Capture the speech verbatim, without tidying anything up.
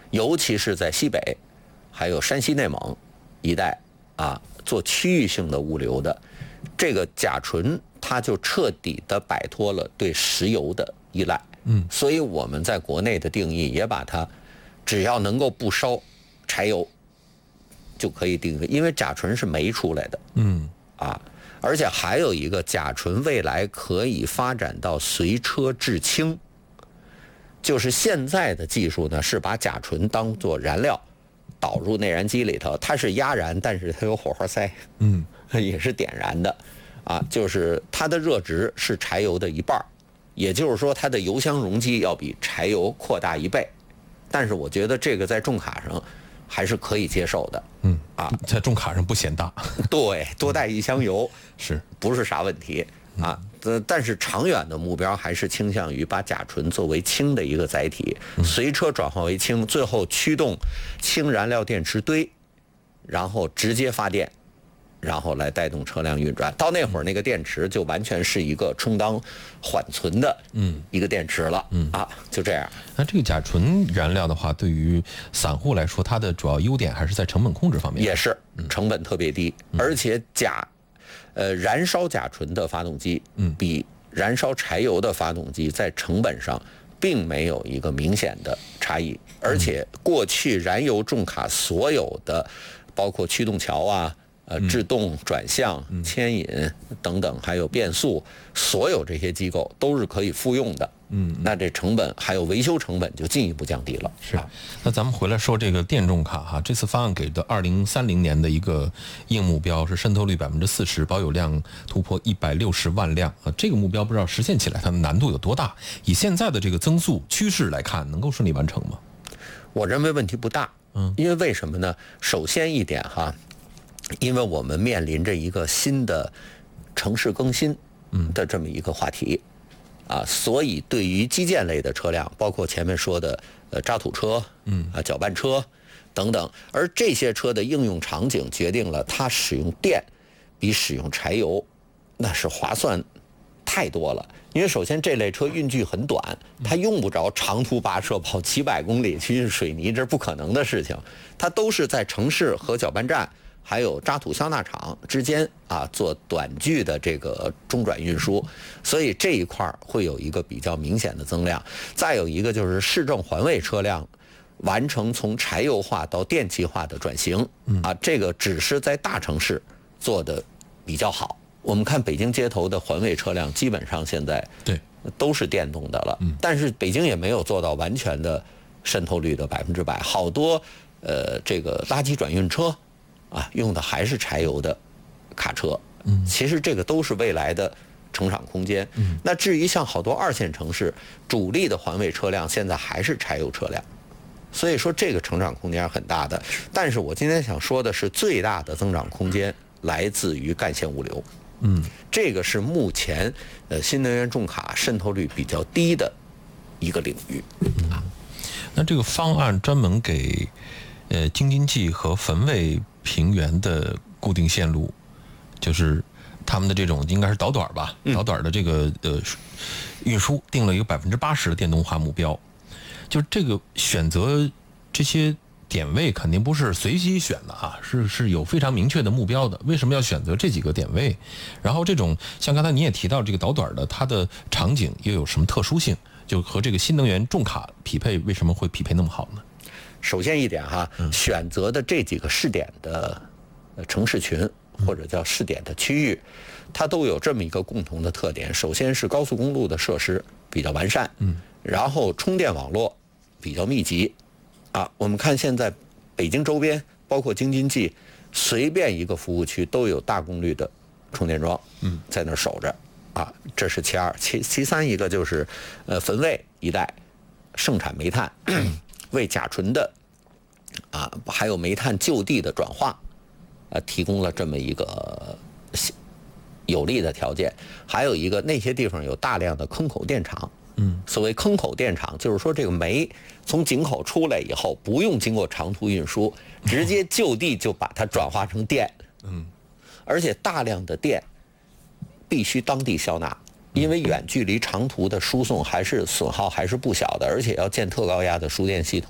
尤其是在西北，还有山西、内蒙一带啊，做区域性的物流的，这个甲醇它就彻底的摆脱了对石油的依赖。嗯，所以我们在国内的定义也把它，只要能够不烧柴油，就可以定义，因为甲醇是煤出来的。嗯，啊，而且还有一个甲醇未来可以发展到随车制氢，就是现在的技术呢是把甲醇当作燃料导入内燃机里头，它是压燃，但是它有火花塞，嗯，也是点燃的，啊，就是它的热值是柴油的一半。也就是说，它的油箱容积要比柴油扩大一倍，但是我觉得这个在重卡上还是可以接受的。 嗯啊，在重卡上不嫌大。 对，多带一箱油是不是啥问题啊？呃，但是长远的目标还是倾向于把甲醇作为氢的一个载体，随车转化为氢，最后驱动氢燃料电池堆，然后直接发电。然后来带动车辆运转，到那会儿那个电池就完全是一个充当缓存的一个电池了，嗯啊，就这样。 那这个甲醇燃料的话，对于散户来说，它的主要优点还是在成本控制方面。 也是，成本特别低，嗯、而且甲，呃，燃烧甲醇的发动机，嗯，比燃烧柴油的发动机在成本上并没有一个明显的差异，而且过去燃油重卡所有的，包括驱动桥啊。呃，制动、转向、牵引等等，还有变速，所有这些机构都是可以复用的。嗯，那这成本还有维修成本就进一步降低了。 是，那咱们回来说这个电重卡哈，这次方案给的二零三零年的一个硬目标是渗透率百分之四十，保有量突破一百六十万辆啊。这个目标不知道实现起来它的难度有多大？以现在的这个增速趋势来看，能够顺利完成吗？ 我认为问题不大。嗯，因为为什么呢？首先一点哈。因为我们面临着一个新的城市更新的这么一个话题，啊，所以对于基建类的车辆，包括前面说的呃渣土车，嗯啊搅拌车等等，而这些车的应用场景决定了它使用电比使用柴油那是划算太多了。因为首先这类车运距很短，它用不着长途跋涉跑几百公里去运水泥，这是不可能的事情。它都是在城市和搅拌站。还有渣土消纳厂之间啊，做短距的这个中转运输，所以这一块会有一个比较明显的增量。再有一个就是市政环卫车辆完成从柴油化到电气化的转型啊，这个只是在大城市做的比较好。我们看北京街头的环卫车辆，基本上现在对都是电动的了，但是北京也没有做到完全的渗透率的百分之百，好多呃这个垃圾转运车。啊，用的还是柴油的卡车，嗯，其实这个都是未来的成长空间。嗯，那至于像好多二线城市主力的环卫车辆，现在还是柴油车辆，所以说这个成长空间是很大的。但是我今天想说的是，最大的增长空间来自于干线物流，嗯，这个是目前呃新能源重卡渗透率比较低的一个领域。啊， 那这个方案专门给呃京津冀和汾渭平原的固定线路，就是他们的这种应该是导短吧，导短的这个呃运输定了一个百分之八十的电动化目标。就这个选择这些点位肯定不是随机选的啊，是是有非常明确的目标的。为什么要选择这几个点位？然后这种像刚才你也提到这个导短的，它的场景又有什么特殊性？就和这个新能源重卡匹配，为什么会匹配那么好呢？ 首先一点哈，选择的这几个试点的城市群或者叫试点的区域，它都有这么一个共同的特点。首先是高速公路的设施比较完善，嗯，然后充电网络比较密集，啊，我们看现在北京周边，包括京津冀，随便一个服务区都有大功率的充电桩，嗯，在那儿守着，啊，这是其二。其其三一个就是，呃，汾渭一带盛产煤炭。为甲醇的啊，还有煤炭就地的转化，呃，提供了这么一个有利的条件。还有一个，那些地方有大量的坑口电厂。嗯，所谓坑口电厂，就是说这个煤从井口出来以后，不用经过长途运输，直接就地就把它转化成电。嗯，而且大量的电必须当地消纳。因为远距离长途的输送还是损耗还是不小的，而且要建特高压的输电系统。